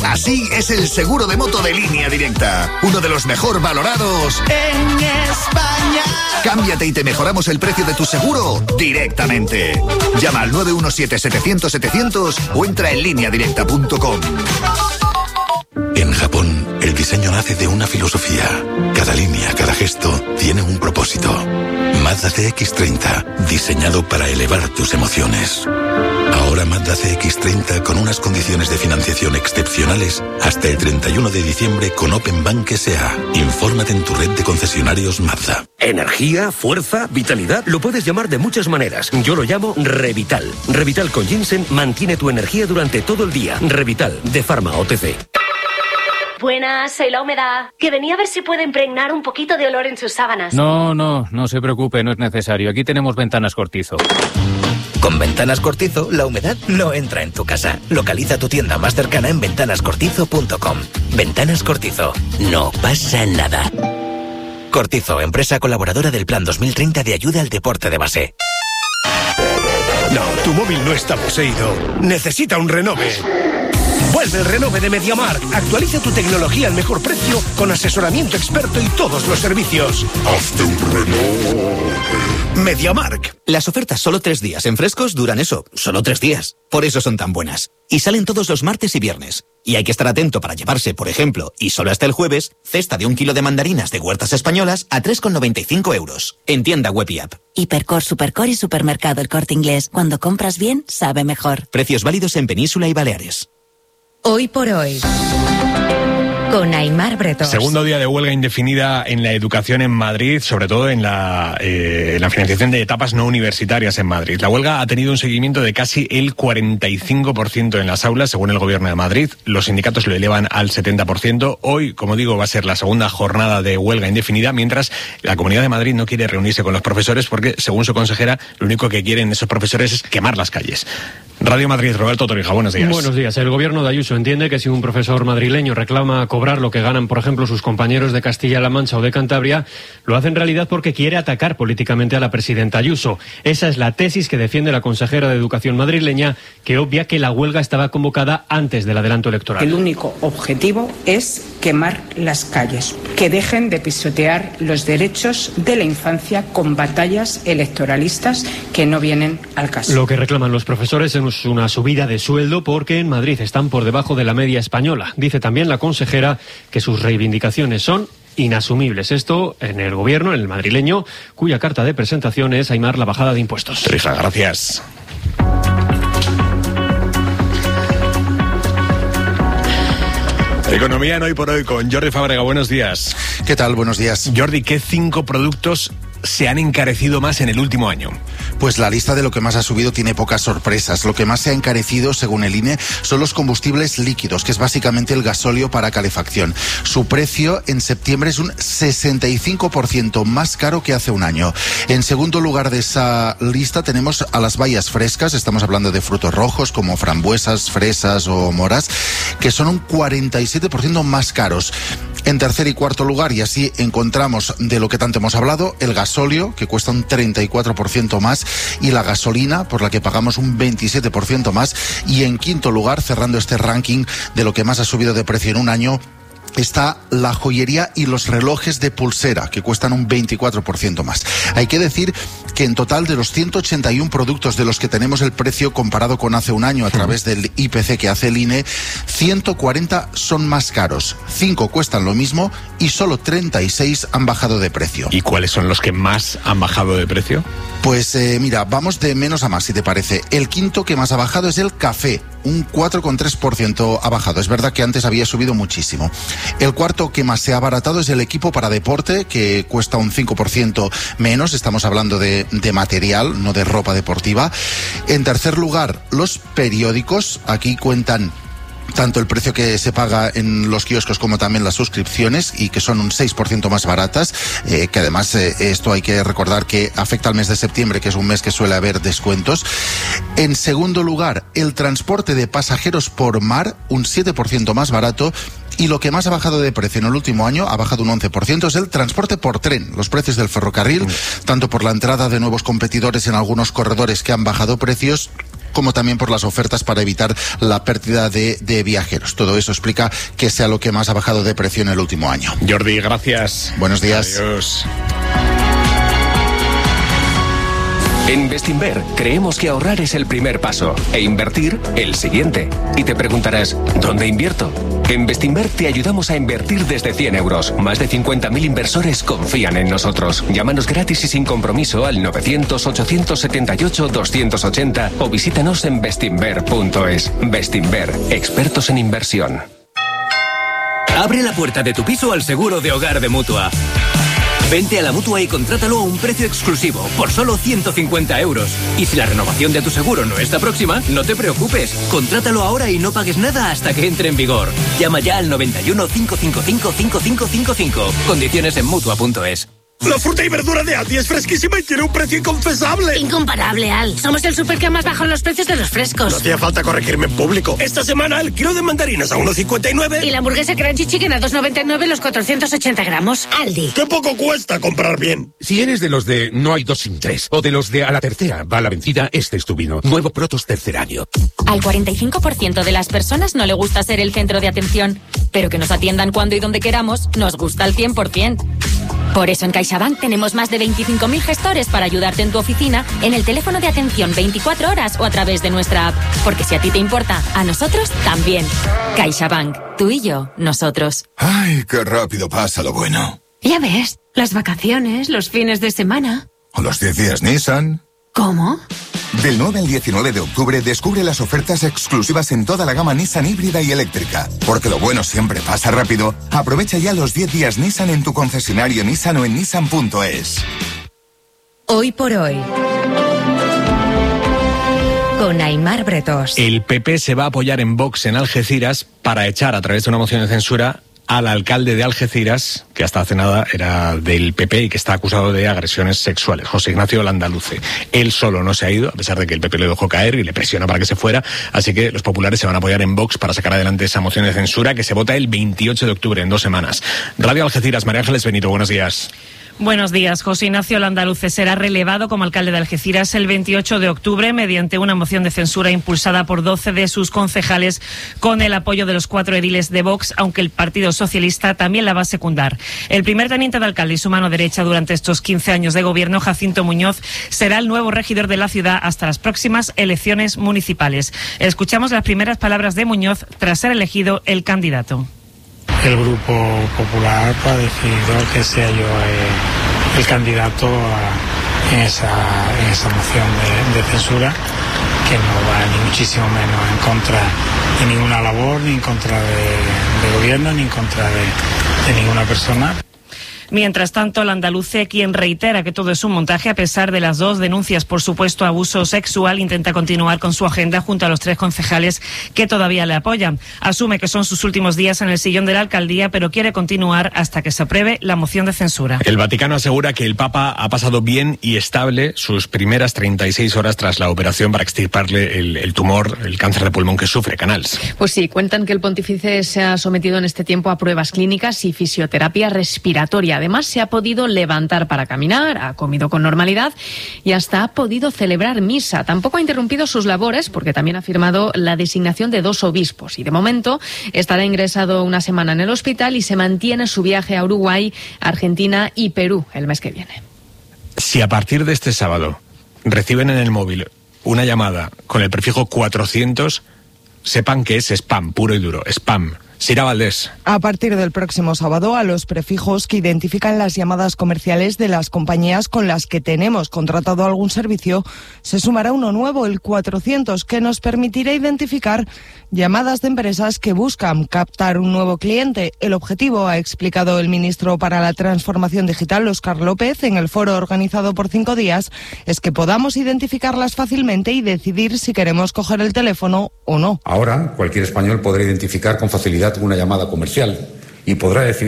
Así es el seguro de moto de Línea Directa. Uno de los mejor valorados en España. Cámbiate y te mejoramos el precio de tu seguro directamente. Llama al 917-700-700 o entra en lineadirecta.com. En Japón, el diseño nace de una filosofía. Cada línea, cada gesto, tiene un propósito. Mazda CX-30, diseñado para elevar tus emociones. Ahora Mazda CX-30 con unas condiciones de financiación excepcionales hasta el 31 de diciembre con Open Bank S.A. Infórmate en tu red de concesionarios Mazda. Energía, fuerza, vitalidad, lo puedes llamar de muchas maneras. Yo lo llamo Revital. Revital con ginseng mantiene tu energía durante todo el día. Revital, de Pharma OTC. Buenas, soy la humedad. Que venía a ver si puede impregnar un poquito de olor en sus sábanas. No se preocupe, no es necesario. Aquí tenemos Ventanas Cortizo. Con Ventanas Cortizo, la humedad no entra en tu casa. Localiza tu tienda más cercana en ventanascortizo.com. Ventanas Cortizo. No pasa nada. Cortizo, empresa colaboradora del Plan 2030 de ayuda al deporte de base. No, tu móvil no está poseído. Necesita un renove. Vuelve el renove de MediaMarkt. Actualiza tu tecnología al mejor precio con asesoramiento experto y todos los servicios. Hazte un renove. MediaMarkt. Las ofertas solo 3 días en Frescos duran eso, solo 3 días. Por eso son tan buenas. Y salen todos los martes y viernes. Y hay que estar atento para llevarse, por ejemplo, y solo hasta el jueves, cesta de 1 kilo de mandarinas de Huertas Españolas a 3,95 euros. En tienda web y app. Hipercor, Supercor y Supermercado El Corte Inglés. Cuando compras bien, sabe mejor. Precios válidos en Península y Baleares. Hoy por hoy, con Aimar Bretós. Segundo día de huelga indefinida en la educación en Madrid, sobre todo en la financiación de etapas no universitarias en Madrid. La huelga ha tenido un seguimiento de casi el 45% en las aulas, según el Gobierno de Madrid. Los sindicatos lo elevan al 70%. Hoy, como digo, va a ser la segunda jornada de huelga indefinida, mientras la Comunidad de Madrid no quiere reunirse con los profesores porque, según su consejera, lo único que quieren esos profesores es quemar las calles. Radio Madrid, Roberto Torija, buenos días. Buenos días. El gobierno de Ayuso entiende que si un profesor madrileño reclama cobrar lo que ganan, por ejemplo, sus compañeros de Castilla-La Mancha o de Cantabria, lo hace en realidad porque quiere atacar políticamente a la presidenta Ayuso. Esa es la tesis que defiende la consejera de Educación madrileña, que obvia que la huelga estaba convocada antes del adelanto electoral. El único objetivo es quemar las calles, que dejen de pisotear los derechos de la infancia con batallas electoralistas que no vienen al caso. Lo que reclaman los profesores es una subida de sueldo porque en Madrid están por debajo de la media española. Dice también la consejera que sus reivindicaciones son inasumibles. Esto en el gobierno, en el madrileño, cuya carta de presentación es Aimar la bajada de impuestos. Rija, gracias. Economía en Hoy por Hoy con Jordi Fábrega. Buenos días. ¿Qué tal? Buenos días. Jordi, ¿qué 5 productos se han encarecido más en el último año? Pues la lista de lo que más ha subido tiene pocas sorpresas. Lo que más se ha encarecido, según el INE, son los combustibles líquidos, que es básicamente el gasóleo para calefacción. Su precio en septiembre es un 65% más caro que hace un año. En segundo lugar de esa lista tenemos a las bayas frescas, estamos hablando de frutos rojos como frambuesas, fresas o moras, que son un 47% más caros. En tercer y cuarto lugar, y así encontramos de lo que tanto hemos hablado, el gasóleo, que cuesta un 34% más, y la gasolina, por la que pagamos un 27% más. Y en quinto lugar, cerrando este ranking de lo que más ha subido de precio en un año, está la joyería y los relojes de pulsera, que cuestan un 24% más. Hay que decir que en total de los 181 productos de los que tenemos el precio comparado con hace un año a través del IPC que hace el INE, 140 son más caros, 5 cuestan lo mismo y solo 36 han bajado de precio. ¿Y cuáles son los que más han bajado de precio? Pues mira, vamos de menos a más, si te parece. El quinto que más ha bajado es el café, un 4,3% ha bajado. Es verdad que antes había subido muchísimo. El cuarto que más se ha abaratado es el equipo para deporte, que cuesta un 5% menos. Estamos hablando de material, no de ropa deportiva. En tercer lugar, los periódicos. Aquí cuentan tanto el precio que se paga en los kioscos como también las suscripciones, y que son un 6% más baratas, que además esto hay que recordar que afecta al mes de septiembre, que es un mes que suele haber descuentos. En segundo lugar, el transporte de pasajeros por mar, un 7% más barato. Y lo que más ha bajado de precio en el último año, ha bajado un 11%, es el transporte por tren. Los precios del ferrocarril, tanto por la entrada de nuevos competidores en algunos corredores que han bajado precios, como también por las ofertas para evitar la pérdida de viajeros. Todo eso explica que sea lo que más ha bajado de precio en el último año. Jordi, gracias. Buenos días. Adiós. En Bestinver creemos que ahorrar es el primer paso e invertir el siguiente. Y te preguntarás, ¿dónde invierto? En Bestinver te ayudamos a invertir desde 100 euros. Más de 50.000 inversores confían en nosotros. Llámanos gratis y sin compromiso al 900-878-280 o visítanos en bestinver.es. Bestinver, expertos en inversión. Abre la puerta de tu piso al seguro de hogar de Mutua. Vente a la Mutua y contrátalo a un precio exclusivo, por solo 150 euros. Y si la renovación de tu seguro no está próxima, no te preocupes. Contrátalo ahora y no pagues nada hasta que entre en vigor. Llama ya al 91 555 5555. Condiciones en Mutua.es. La fruta y verdura de Aldi es fresquísima y tiene un precio inconfesable. Incomparable, Al. Somos el súper que más bajan los precios de los frescos. No hacía falta corregirme en público. Esta semana el kilo de mandarinas a 1,59. Y la hamburguesa Crunchy Chicken a 2,99 los 480 gramos. Aldi. ¡Qué poco cuesta comprar bien! Si eres de los de no hay dos sin tres, o de los de a la tercera va la vencida, este es tu vino. Nuevo Protos tercer año. Al 45% de las personas no le gusta ser el centro de atención, pero que nos atiendan cuando y donde queramos nos gusta al 100%. Por eso en CaixaBank tenemos más de 25.000 gestores para ayudarte en tu oficina, en el teléfono de atención 24 horas o a través de nuestra app. Porque si a ti te importa, a nosotros también. CaixaBank, tú y yo, nosotros. ¡Ay, qué rápido pasa lo bueno! Ya ves, las vacaciones, los fines de semana. ¿O los 10 días Nissan? ¿Cómo? Del 9 al 19 de octubre descubre las ofertas exclusivas en toda la gama Nissan híbrida y eléctrica. Porque lo bueno siempre pasa rápido. Aprovecha ya los 10 días Nissan en tu concesionario Nissan o en Nissan.es. Hoy por hoy, con Aimar Bretos. El PP se va a apoyar en Vox en Algeciras para echar a través de una moción de censura al alcalde de Algeciras, que hasta hace nada era del PP y que está acusado de agresiones sexuales, José Ignacio Landaluce. Él solo no se ha ido, a pesar de que el PP le dejó caer y le presiona para que se fuera, así que los populares se van a apoyar en Vox para sacar adelante esa moción de censura que se vota el 28 de octubre, en 2 semanas. Radio Algeciras, María Ángeles Benito, buenos días. Buenos días. José Ignacio Landaluce será relevado como alcalde de Algeciras el 28 de octubre mediante una moción de censura impulsada por 12 de sus concejales con el apoyo de los 4 ediles de Vox, aunque el Partido Socialista también la va a secundar. El primer teniente de alcalde y su mano derecha durante estos 15 años de gobierno, Jacinto Muñoz, será el nuevo regidor de la ciudad hasta las próximas elecciones municipales. Escuchamos las primeras palabras de Muñoz tras ser elegido el candidato. El Grupo Popular ha decidido que sea yo el candidato en esa moción de censura, que no va ni muchísimo menos en contra de ninguna labor, ni en contra de gobierno, ni en contra de ninguna persona. Mientras tanto, Landaluce, quien reitera que todo es un montaje a pesar de las 2 denuncias por supuesto abuso sexual, intenta continuar con su agenda junto a los 3 concejales que todavía le apoyan. Asume que son sus últimos días en el sillón de la alcaldía, pero quiere continuar hasta que se apruebe la moción de censura. El Vaticano asegura que el Papa ha pasado bien y estable sus primeras 36 horas tras la operación para extirparle el tumor, el cáncer de pulmón que sufre. Canals. Pues sí, cuentan que el pontífice se ha sometido en este tiempo a pruebas clínicas y fisioterapia respiratoria. Además, se ha podido levantar para caminar, ha comido con normalidad y hasta ha podido celebrar misa. Tampoco ha interrumpido sus labores porque también ha firmado la designación de 2 obispos y de momento estará ingresado una semana en el hospital y se mantiene su viaje a Uruguay, Argentina y Perú el mes que viene. Si a partir de este sábado reciben en el móvil una llamada con el prefijo 400, sepan que es spam, puro y duro, spam. Sira Valdés. A partir del próximo sábado, a los prefijos que identifican las llamadas comerciales de las compañías con las que tenemos contratado algún servicio, se sumará uno nuevo, el 400, que nos permitirá identificar llamadas de empresas que buscan captar un nuevo cliente. El objetivo, ha explicado el ministro para la Transformación Digital, Óscar López, en el foro organizado por 5 días, es que podamos identificarlas fácilmente y decidir si queremos coger el teléfono o no. Ahora, cualquier español podrá identificar con facilidad una llamada comercial y podrá decidir